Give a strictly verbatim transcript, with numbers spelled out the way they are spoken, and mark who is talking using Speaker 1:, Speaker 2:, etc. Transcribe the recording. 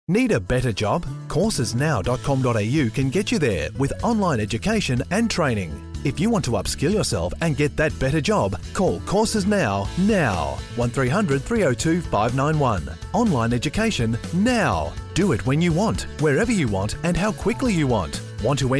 Speaker 1: Need a better job? courses now dot com dot a u can get you there with online education and training. If you want to upskill yourself and get that better job, call Courses Now, now. one three hundred three oh two five nine one. Online education now. Do it when you want, wherever you want and how quickly you want. Want to